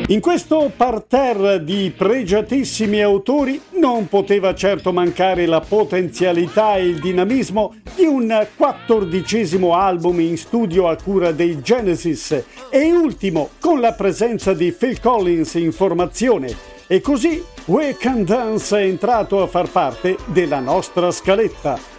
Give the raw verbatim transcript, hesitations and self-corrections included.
In questo parterre di pregiatissimi autori non poteva certo mancare la potenzialità e il dinamismo di un quattordicesimo album in studio a cura dei Genesis e ultimo con la presenza di Phil Collins in formazione. E così We Can Dance è entrato a far parte della nostra scaletta.